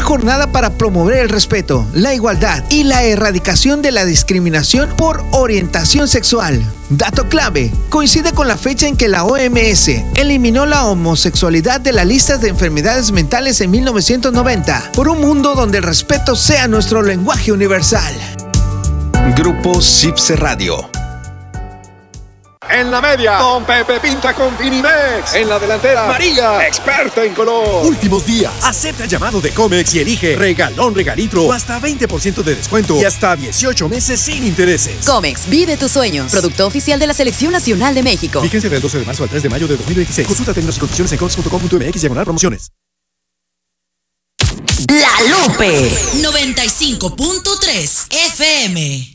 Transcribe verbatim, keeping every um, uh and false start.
jornada para promover el respeto, la igualdad y la erradicación de la discriminación por orientación sexual. Dato clave, coincide con la fecha en que la O M S eliminó la homosexualidad de las listas de enfermedades mentales en mil novecientos noventa, por un mundo donde el respeto sea nuestro lenguaje universal. Grupo Cipse Radio. En la media, Don Pepe pinta con Vinimex. En la delantera, María, experta en color. Últimos días, acepta llamado de Comex y elige regalón regalitro o hasta veinte por ciento de descuento y hasta dieciocho meses sin intereses. Comex, vive tus sueños. Producto oficial de la Selección Nacional de México. Fíjense del doce de marzo al tres de mayo de dos mil veintiséis. Consulta términos y condiciones en comex punto com punto m x diagonal promociones. La Lupe noventa y cinco punto tres F M.